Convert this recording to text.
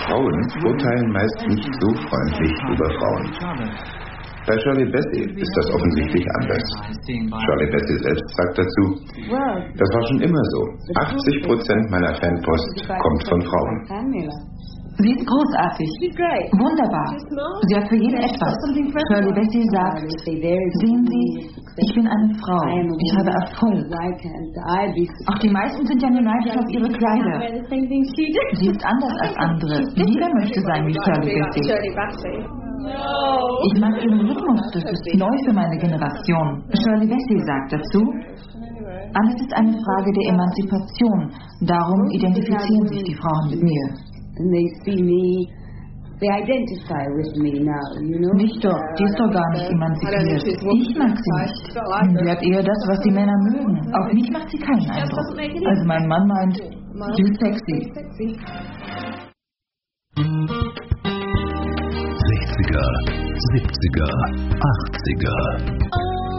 Frauen urteilen meist nicht so freundlich über Frauen. Bei Shirley Bassey ist das offensichtlich anders. Shirley Bassey selbst sagt dazu: Das war schon immer so. 80% meiner Fanpost kommt von Frauen. Sie ist großartig. Wunderbar. Sie hat für jeden etwas. Shirley Bassey sagt: Sehen Sie, ich bin eine Frau. Ich habe Erfolg. Auch die meisten sind ja nur neidisch auf ihre Kleider. Sie ist anders als andere. Jeder möchte sein wie Shirley Bassey. Ich mag ihren Rhythmus. Das ist neu für meine Generation. Shirley Bassey sagt dazu: Alles ist eine Frage der Emanzipation. Darum identifizieren sich die Frauen mit mir. Nicht doch, die ist doch gar nicht emanzipiert. Ich mag sie nicht. Sie hat eher das, was die Männer mögen. Auf mich macht sie keinen Eindruck. Also mein Mann meint, sie ist sexy. 60er, 70er, 80er.